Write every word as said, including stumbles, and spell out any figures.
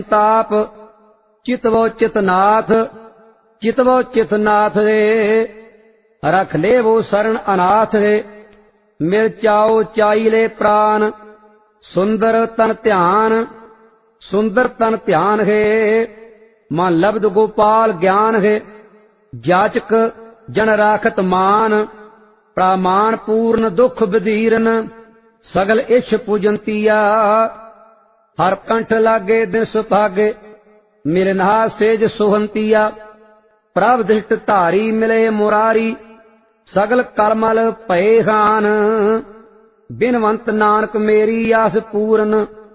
ताप चितवो चितनाथ चितवो चितनाथ रे रख ले वो शरण अनाथ रे मिल चाओ चाई ले प्राण सुंदर तन ध्यान सुंदर तन ध्यान है मन लब्ध गोपाल ज्ञान है जाचक जन राखत मान प्रामाण पूर्ण दुख विदीरन सगल इछ पूजंतिया हर कंठ लागे दिन सुभागे मिलना सेज सुहंतिया प्रभ दृष्ट धारी मिले मुरारी सगल कलमल भये खान बिनवंत नानक मेरी आस पूरन